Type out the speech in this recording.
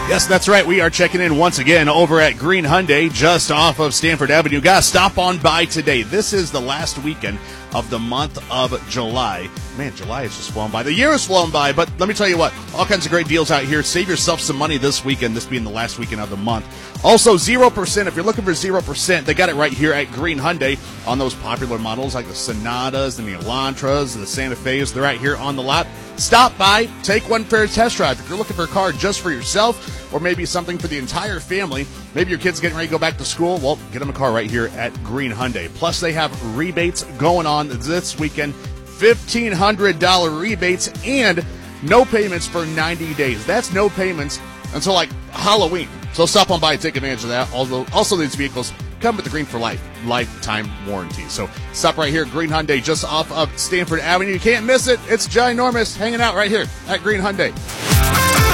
Yes, that's right. We are checking in once again over at Green Hyundai, just off of Stanford Avenue. Guys, stop on by today. This is the last weekend of the month of July. Man, July has just flown by. The year has flown by, but let me tell you what, all kinds of great deals out here. Save yourself some money this weekend, this being the last weekend of the month. Also, 0%. If you're looking for 0%, they got it right here at Green Hyundai on those popular models like the Sonatas and the Elantras and the Santa Fe's. They're right here on the lot. Stop by, take one for a test drive. If you're looking for a car just for yourself or maybe something for the entire family, maybe your kid's getting ready to go back to school, well, get them a car right here at Green Hyundai. Plus, they have rebates going on this weekend, $1,500 rebates and no payments for 90 days. That's no payments until like Halloween. So stop on by and take advantage of that. Also, these vehicles come with the Green for Life lifetime warranty. So stop right here at Green Hyundai, just off of Stanford Avenue. You can't miss it. It's ginormous, hanging out right here at Green Hyundai.